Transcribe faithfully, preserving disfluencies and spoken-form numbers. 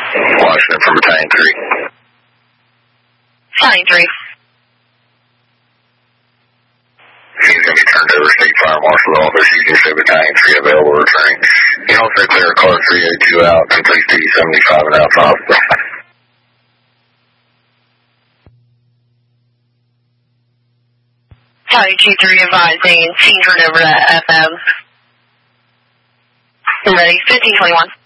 Washington from Battalion three. Battalion three. He's going to be turned over State Fire Marshal's office. You can say Battalion three available returning. You can also clear car three oh two out and please D seventy-five and Alpha Alpha. Battalion two three advising and team turn over to F M. Ready, fifteen twenty-one.